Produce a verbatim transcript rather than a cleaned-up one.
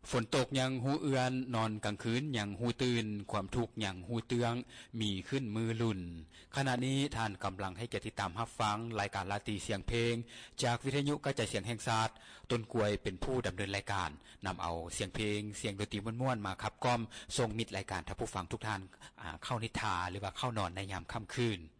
ฝนตกยังหูเอือนนอนกลางคืนยังหูตื่นความทุกข์ยังหูเตืองมีขึ้นมือลุ่นขณะนี้ท่านกำลังให้เกียรติตามรับฟังรายการลาตรีเสียงเพลงจากวิทยุกระจายเสียงแห่งชาติต้นกล้วยเป็นผู้ดำเนินรายการนำเอาเสียงเพลงเสียงดนตรีม่วนๆมาขับกล่อมทรงมิตรรายการท่านผู้ฟังทุกท่านเข้านิทราหรือว่าเข้านอนในยามค่ำคืน